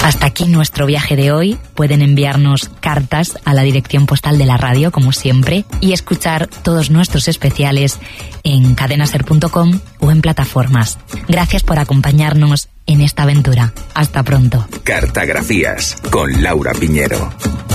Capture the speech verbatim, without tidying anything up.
Hasta aquí nuestro viaje de hoy. Pueden enviarnos cartas a la dirección postal de la radio, como siempre, y escuchar todos nuestros especiales en cadenaser punto com o en plataformas. Gracias por acompañarnos en esta aventura. Hasta pronto. Cartagrafías con Laura Piñero.